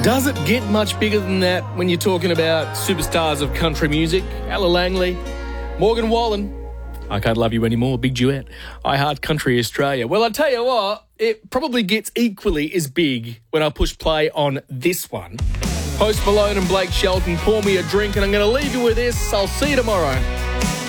Does it get much bigger than that when you're talking about superstars of country music? Ella Langley, Morgan Wallen, I Can't Love You Anymore, big duet. I Heart Country Australia. Well, I tell you what, it probably gets equally as big when I push play on this one. Post Malone and Blake Shelton, Pour Me a Drink, and I'm going to leave you with this. I'll see you tomorrow.